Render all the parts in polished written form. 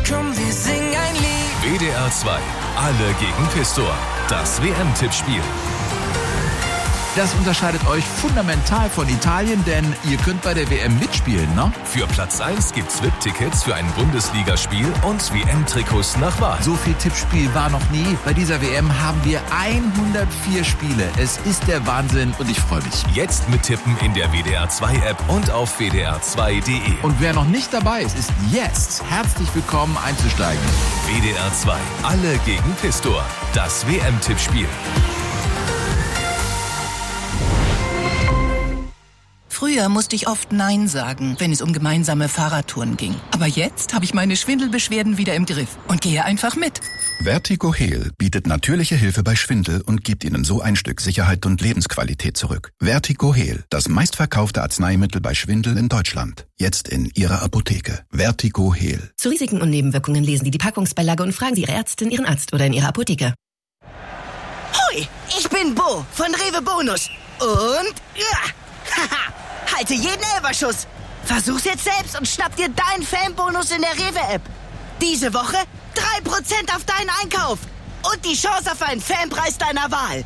Komm, wir singen ein Lied. WDR 2, alle gegen Pistor. Das WM-Tippspiel. Das unterscheidet euch fundamental von Italien, denn ihr könnt bei der WM mitspielen, ne? Für Platz 1 gibt's VIP-Tickets für ein Bundesligaspiel und WM-Trikots nach Wahl. So viel Tippspiel war noch nie. Bei dieser WM haben wir 104 Spiele. Es ist der Wahnsinn und ich freue mich. Jetzt mittippen in der WDR 2 App und auf wdr2.de. Und wer noch nicht dabei ist, ist jetzt herzlich willkommen einzusteigen. WDR 2, alle gegen Pistor. Das WM-Tippspiel. Früher musste ich oft Nein sagen, wenn es um gemeinsame Fahrradtouren ging. Aber jetzt habe ich meine Schwindelbeschwerden wieder im Griff und gehe einfach mit. Vertigo Heal bietet natürliche Hilfe bei Schwindel und gibt Ihnen so ein Stück Sicherheit und Lebensqualität zurück. Vertigo Heal, das meistverkaufte Arzneimittel bei Schwindel in Deutschland. Jetzt in Ihrer Apotheke. Vertigo Heal. Zu Risiken und Nebenwirkungen lesen Sie die Packungsbeilage und fragen Sie Ihre Ärztin, Ihren Arzt oder in Ihrer Apotheke. Hoi, ich bin Bo von Rewe Bonus. Und haha, halte jeden Elferschuss. Versuch's jetzt selbst und schnapp dir deinen Fanbonus in der Rewe-App. Diese Woche 3% auf deinen Einkauf. Und die Chance auf einen Fanpreis deiner Wahl.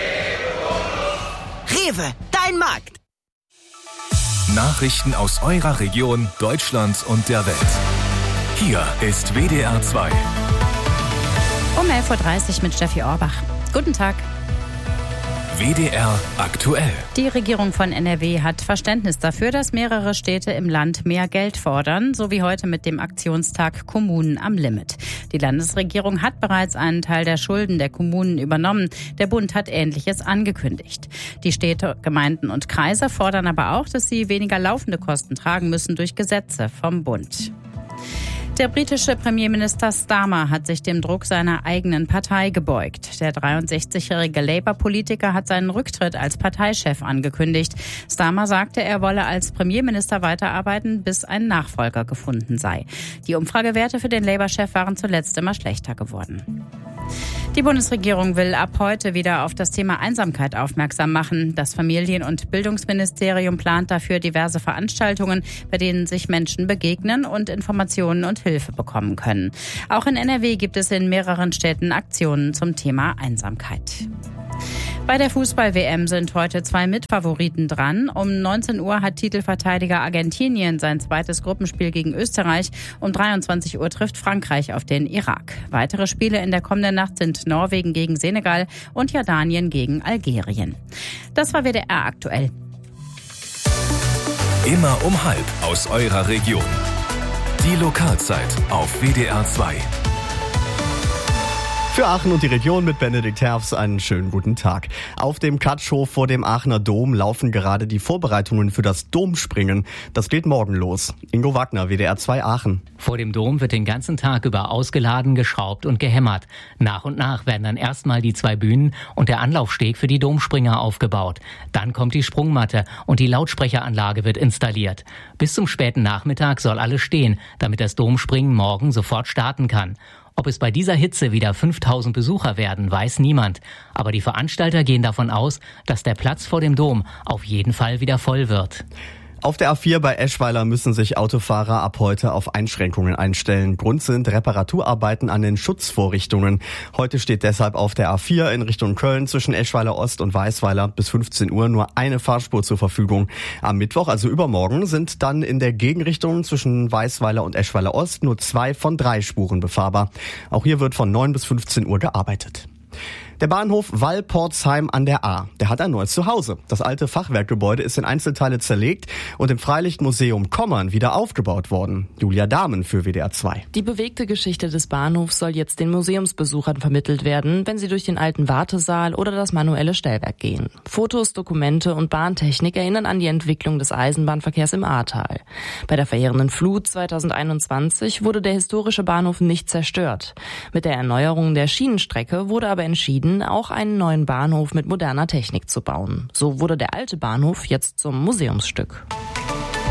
Rewe, dein Markt. Nachrichten aus eurer Region, Deutschland und der Welt. Hier ist WDR 2. Um 11.30 Uhr mit Steffi Orbach. Guten Tag. WDR aktuell. Die Regierung von NRW hat Verständnis dafür, dass mehrere Städte im Land mehr Geld fordern, so wie heute mit dem Aktionstag Kommunen am Limit. Die Landesregierung hat bereits einen Teil der Schulden der Kommunen übernommen. Der Bund hat Ähnliches angekündigt. Die Städte, Gemeinden und Kreise fordern aber auch, dass sie weniger laufende Kosten tragen müssen durch Gesetze vom Bund. Der britische Premierminister Starmer hat sich dem Druck seiner eigenen Partei gebeugt. Der 63-jährige Labour-Politiker hat seinen Rücktritt als Parteichef angekündigt. Starmer sagte, er wolle als Premierminister weiterarbeiten, bis ein Nachfolger gefunden sei. Die Umfragewerte für den Labour-Chef waren zuletzt immer schlechter geworden. Die Bundesregierung will ab heute wieder auf das Thema Einsamkeit aufmerksam machen. Das Familien- und Bildungsministerium plant dafür diverse Veranstaltungen, bei denen sich Menschen begegnen und Informationen und Hilfe bekommen können. Auch in NRW gibt es in mehreren Städten Aktionen zum Thema Einsamkeit. Bei der Fußball-WM sind heute 2 Mitfavoriten dran. Um 19 Uhr hat Titelverteidiger Argentinien sein zweites Gruppenspiel gegen Österreich. Um 23 Uhr trifft Frankreich auf den Irak. Weitere Spiele in der kommenden Nacht sind Norwegen gegen Senegal und Jordanien gegen Algerien. Das war WDR aktuell. Immer um 12 aus eurer Region. Die Lokalzeit auf WDR 2. Für Aachen und die Region mit Benedikt Herfs einen schönen guten Tag. Auf dem Katschhof vor dem Aachener Dom laufen gerade die Vorbereitungen für das Domspringen. Das geht morgen los. Ingo Wagner, WDR 2 Aachen. Vor dem Dom wird den ganzen Tag über ausgeladen, geschraubt und gehämmert. Nach und nach werden dann erstmal die 2 Bühnen und der Anlaufsteg für die Domspringer aufgebaut. Dann kommt die Sprungmatte und die Lautsprecheranlage wird installiert. Bis zum späten Nachmittag soll alles stehen, damit das Domspringen morgen sofort starten kann. Ob es bei dieser Hitze wieder 5000 Besucher werden, weiß niemand. Aber die Veranstalter gehen davon aus, dass der Platz vor dem Dom auf jeden Fall wieder voll wird. Auf der A4 bei Eschweiler müssen sich Autofahrer ab heute auf Einschränkungen einstellen. Grund sind Reparaturarbeiten an den Schutzvorrichtungen. Heute steht deshalb auf der A4 in Richtung Köln zwischen Eschweiler Ost und Weißweiler bis 15 Uhr nur eine Fahrspur zur Verfügung. Am Mittwoch, also übermorgen, sind dann in der Gegenrichtung zwischen Weißweiler und Eschweiler Ost nur 2 von 3 Spuren befahrbar. Auch hier wird von 9 bis 15 Uhr gearbeitet. Der Bahnhof Wallportsheim an der Ahr, der hat ein neues Zuhause. Das alte Fachwerkgebäude ist in Einzelteile zerlegt und im Freilichtmuseum Kommern wieder aufgebaut worden. Julia Dahmen für WDR 2. Die bewegte Geschichte des Bahnhofs soll jetzt den Museumsbesuchern vermittelt werden, wenn sie durch den alten Wartesaal oder das manuelle Stellwerk gehen. Fotos, Dokumente und Bahntechnik erinnern an die Entwicklung des Eisenbahnverkehrs im Ahrtal. Bei der verheerenden Flut 2021 wurde der historische Bahnhof nicht zerstört. Mit der Erneuerung der Schienenstrecke wurde aber entschieden, auch einen neuen Bahnhof mit moderner Technik zu bauen. So wurde der alte Bahnhof jetzt zum Museumsstück.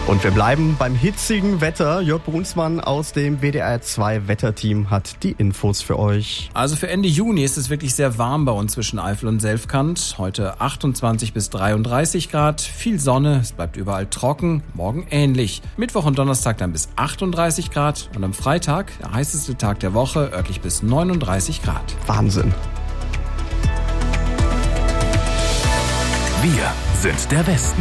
Und wir bleiben beim hitzigen Wetter. Jörg Brunsmann aus dem WDR 2 Wetterteam hat die Infos für euch. Also für Ende Juni ist es wirklich sehr warm bei uns zwischen Eifel und Selfkant. Heute 28 bis 33 Grad, viel Sonne, es bleibt überall trocken, morgen ähnlich. Mittwoch und Donnerstag dann bis 38 Grad und am Freitag, der heißeste Tag der Woche, örtlich bis 39 Grad. Wahnsinn. Wir sind der Westen.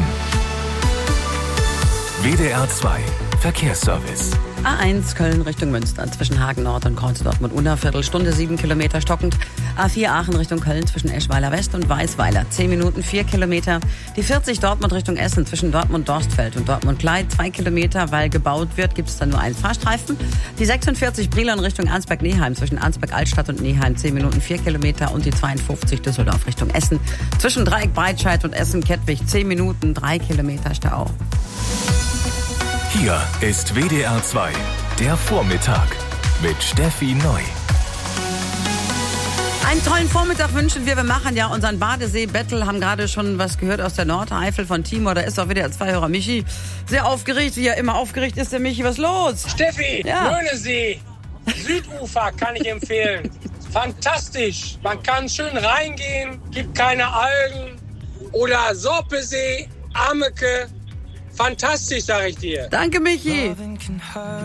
WDR 2 Verkehrsservice. A1 Köln Richtung Münster zwischen Hagen Nord und Kreuz-Dortmund-Unna, Viertelstunde 7 Kilometer stockend. A4 Aachen Richtung Köln zwischen Eschweiler West und Weißweiler 10 Minuten 4 Kilometer. Die 40 Dortmund Richtung Essen zwischen Dortmund-Dorstfeld und Dortmund-Klei 2 Kilometer, weil gebaut wird, gibt es dann nur einen Fahrstreifen. Die 46 Brilon Richtung Arnsberg-Neheim zwischen Arnsberg-Altstadt und Neheim 10 Minuten 4 Kilometer und die 52 Düsseldorf Richtung Essen zwischen Dreieck-Breitscheid und Essen-Kettwig 10 Minuten 3 Kilometer Stau. Hier ist WDR 2, der Vormittag mit Steffi Neu. Einen tollen Vormittag wünschen wir. Wir machen ja unseren Badesee-Battle, haben gerade schon was gehört aus der Nordeifel von Timor. Da ist auch wieder der Zweihörer Michi sehr aufgeregt, wie er immer aufgeregt ist. Der Michi, was ist los? Steffi, Möhnesee, Südufer kann ich empfehlen. Fantastisch. Man kann schön reingehen, gibt keine Algen. Oder Sorpesee, Ameke. Fantastisch, sag ich dir. Danke, Michi.